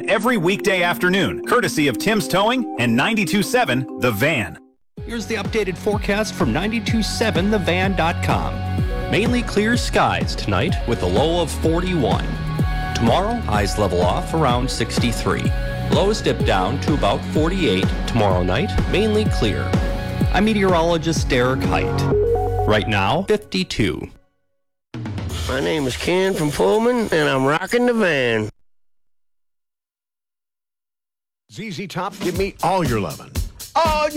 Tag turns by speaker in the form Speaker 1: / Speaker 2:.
Speaker 1: every weekday afternoon, courtesy of Tim's Towing and 92.7 The Van.
Speaker 2: Here's the updated forecast from 927thevan.com. Mainly clear skies tonight with a low of 41. Tomorrow, highs level off around 63. Lows dip down to about 48 tomorrow night, mainly clear. I'm meteorologist Derek Height. Right now, 52.
Speaker 3: My name is Ken from Pullman, and I'm rocking the van.
Speaker 4: ZZ Top, give me all your lovin'. All your